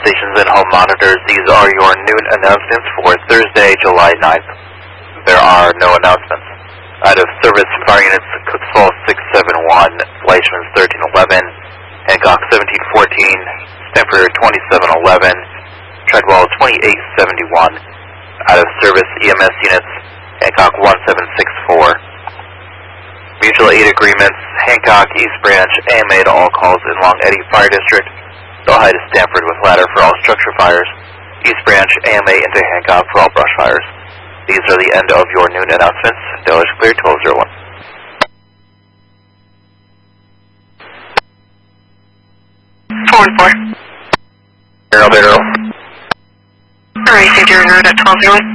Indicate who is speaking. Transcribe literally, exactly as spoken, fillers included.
Speaker 1: stations and home monitors, these are your noon announcements for Thursday, July ninth. There are no announcements. Out of service, fire units Cooks Falls six seven one, Fleischman's thirteen eleven, Hancock seventeen fourteen, Stanford twenty-seven eleven, Treadwell twenty-eight seventy-one. Out of service, E M S units, Hancock one seven six four. Mutual aid agreements, Hancock, East Branch, A M A to all calls in Long Eddy Fire District. Delhi to Stanford with ladder for all structure fires. East Branch, A M A into Hancock for all brush fires. These are the end of your noon announcements. Dollars clear, twelve oh one.
Speaker 2: four one four.
Speaker 1: Elevator.
Speaker 2: Alright, saved your route at twelve oh one.